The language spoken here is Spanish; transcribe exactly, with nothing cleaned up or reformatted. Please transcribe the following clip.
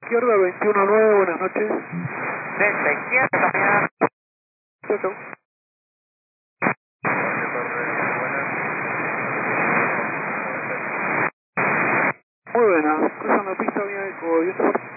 Izquierda veintiuno nueve, buenas noches. Delta izquierda, también. Chau, chau. Muy buena, cruzan la pista, bien eco, bien fuerte.